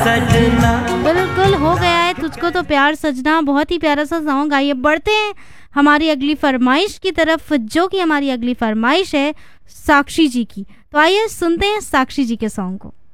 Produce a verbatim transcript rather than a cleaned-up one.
सजना। बिल्कुल हो गया है तुझको तो प्यार सजना, बहुत ही प्यारा सा सॉन्ग। आइए बढ़ते हैं हमारी अगली फरमाइश की तरफ, जो कि हमारी अगली फरमाइश है साक्षी जी की। तो आइए सुनते हैं साक्षी जी के सॉन्ग को।